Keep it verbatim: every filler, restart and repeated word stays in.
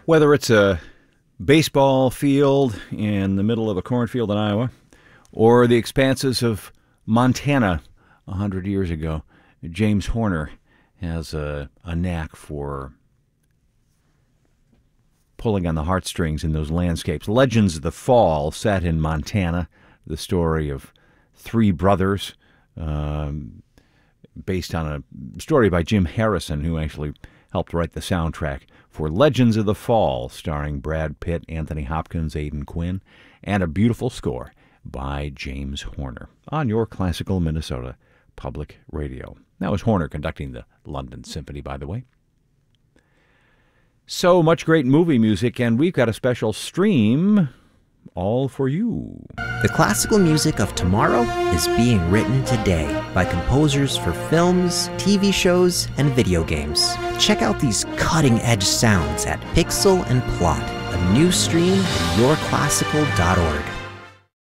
Whether it's a baseball field in the middle of a cornfield in Iowa or the expanses of Montana a hundred years ago, James Horner has a, a knack for pulling on the heartstrings in those landscapes. Legends of the Fall, set in Montana, the story of three brothers, um, based on a story by Jim Harrison, who actually helped write the soundtrack for Legends of the Fall, starring Brad Pitt, Anthony Hopkins, Aidan Quinn, and a beautiful score by James Horner on your classical Minnesota Public Radio. That was Horner conducting the London Symphony, by the way. So much great movie music, and we've got a special stream all for you. The classical music of tomorrow is being written today by composers for films, T V shows, and video games. Check out these cutting-edge sounds at Pixel and Plot, a new stream at your classical dot org.